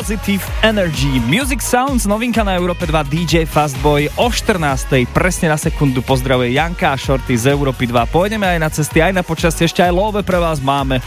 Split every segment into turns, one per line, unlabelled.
Positive Energy. Music Sounds, novinka na Európe 2, DJ Fastboy o 14:00. Presne na sekundu pozdravuje Janka a Shorty z Európy 2. Pôjdeme aj na cesty, aj na počasie, ešte aj love pre vás máme.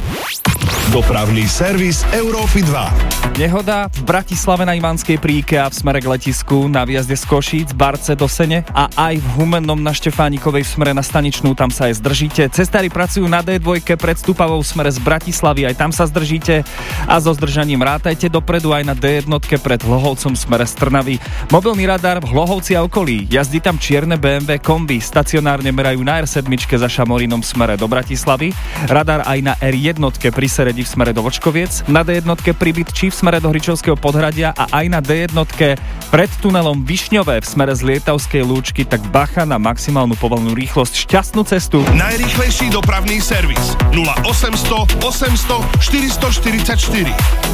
Dopravný servis Európy 2.
Nehoda v Bratislave na Ivanskej pri IKEA v smere k letisku na výjazde z Košíc, Barce do Sene a aj v Humennom na Štefánikovej v smere na Staničnú, tam sa aj zdržíte. Cestári pracujú na D2 pred Stupavou v smere z Bratislavy, aj tam sa zdržíte a so zdržaním rátajte dopredu aj na D1 pred Hlohovcom v smere z Trnavy. Mobilný radar v Hlohovci a okolí. Jazdí tam čierne BMW kombi, stacionárne merajú na R7 za Šamorínom v smere do Bratislavy. Radar aj na R1 pri Seredi v smere do Vočkoviec, na D1 pri Bytči v smere do Hričovského Podhradia a aj na D1 pred tunelom Višňové v smere z Lietavskej Lúčky, tak bacha na maximálnu povolenú rýchlosť. Šťastnú cestu.
Najrýchlejší dopravný servis 0800 800 444.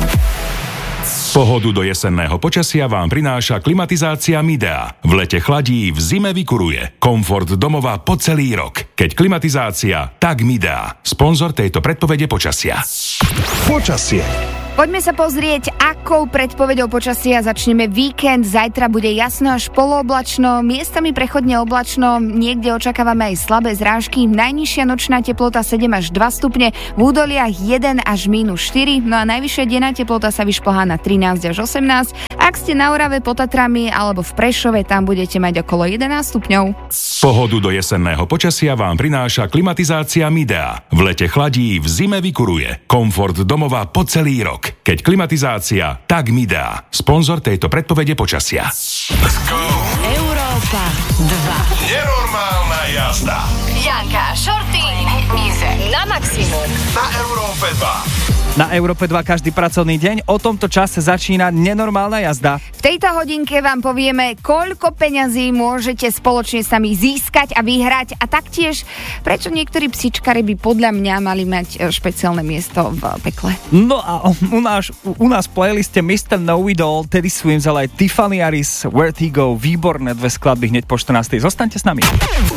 Pohodu do jesenného počasia vám prináša klimatizácia Midea. V lete chladí, v zime vykuruje. Komfort domova po celý rok. Keď klimatizácia, tak Midea. Sponzor tejto predpovede počasia. Počasie.
Poďme sa pozrieť, akou predpovedou počasia začneme víkend. Zajtra bude jasno až polooblačno, miestami prechodne oblačno, niekde očakávame aj slabé zrážky. Najnižšia nočná teplota 7 až 2 stupne, v údoliach 1 až -4, no a najvyššia denná teplota sa vyšplhá na 13 až 18. Ak ste na Orave pod Tatrami alebo v Prešove, tam budete mať okolo 11 stupňov.
Pohodu do jesenného počasia vám prináša klimatizácia Midea. V lete chladí, v zime vykuruje. Komfort domova po celý rok. Keď klimatizácia, tak Midea. Sponzor tejto predpovede počasia. Let's go!
Európa 2.
Nenormálna jazda.
Janka, Shorty, Mize na maximum.
Na Európe 2.
Na Európe 2 každý pracovný deň. O tomto čase začína nenormálna jazda.
V tejto hodinke vám povieme, koľko peňazí môžete spoločne s nami získať a vyhrať a taktiež, prečo niektorí psičkari by podľa mňa mali mať špeciálne miesto v pekle.
No a u nás v playliste Mr. Know It All, Teddy Swims, ale aj Tiffany Harris, Vertigo, výborné dve skladby hneď po 14:00. Zostaňte s nami.